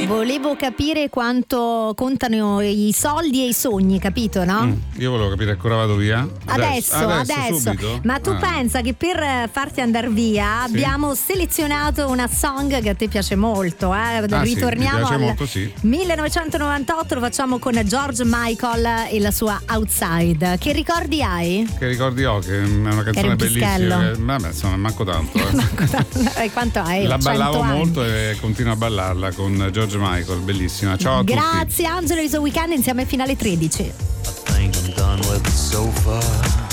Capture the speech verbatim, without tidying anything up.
Volevo capire quanto contano i soldi e i sogni, capito, no? Mm, io volevo capire ancora vado via. Adesso, adesso. adesso. Subito? Ma tu Ah. pensa che per farti andare via Sì. abbiamo selezionato una song che a te piace molto, eh? Ah, Ritorniamo sì, mi piace al molto, sì. millenovecentonovantotto, lo facciamo con George Michael e la sua Outside. Che ricordi hai? Che ricordi ho, che è una canzone un bellissima. pischello. Che, vabbè, insomma, manco tanto. Eh. E quanto hai? La ballavo cento anni. molto e continuo a ballarla con George Michael, bellissima. Ciao a tutti. Grazie Angelo, il suo weekend insieme a Finale tredici. I think I'm done with it so far.